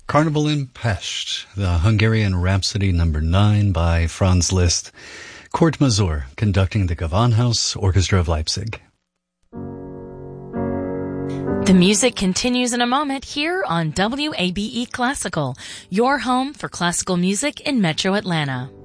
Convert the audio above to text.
Carnival in Pest, the Hungarian Rhapsody No. 9 by Franz Liszt. Kurt Masur conducting the Gewandhaus Orchestra of Leipzig. The music continues in a moment here on WABE Classical, your home for classical music in Metro Atlanta.